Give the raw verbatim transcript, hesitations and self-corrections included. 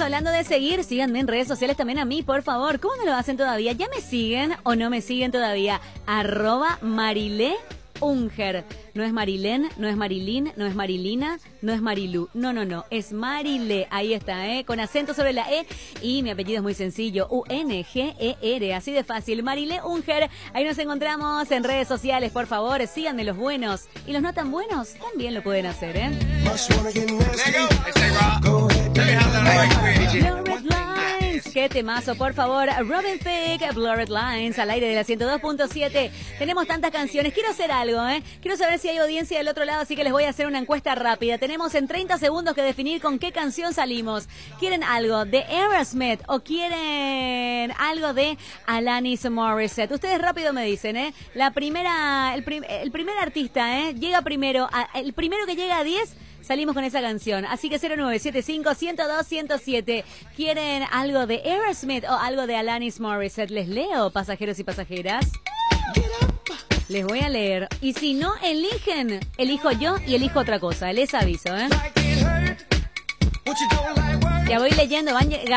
hablando de seguir, síganme en redes sociales también a mí, por favor. ¿Cómo no lo hacen todavía? ¿Ya me siguen o no me siguen todavía? Arroba Marilé Unger. No es Marilén, no es Marilín, no es Marilina, no es Marilú. No, no, no. Es Marilé. Ahí está, ¿eh? Con acento sobre la E. Y mi apellido es muy sencillo. U N G E R. Así de fácil. Marilé Unger. Ahí nos encontramos en redes sociales. Por favor, síganme los buenos. Y los no tan buenos también lo pueden hacer, ¿eh? Blurred Lines. Qué temazo, por favor. Robin Thicke, Blurred Lines, al aire de la ciento dos punto siete. Tenemos tantas canciones. Quiero hacer algo, ¿eh? Quiero saber si hay audiencia del otro lado, así que les voy a hacer una encuesta rápida. Tenemos en treinta segundos que definir con qué canción salimos. ¿Quieren algo de Aerosmith o quieren algo de Alanis Morissette? Ustedes rápido me dicen, ¿eh? La primera, el, prim, el primer artista, ¿eh? Llega primero, a, el primero que llega a diez... salimos con esa canción. Así que cero nueve siete cinco, uno cero dos, uno cero siete. ¿Quieren algo de Aerosmith o algo de Alanis Morissette? Les leo, pasajeros y pasajeras. Les voy a leer. Y si no eligen, elijo yo y elijo otra cosa. Les aviso, ¿eh? Ya voy leyendo. Van llegando.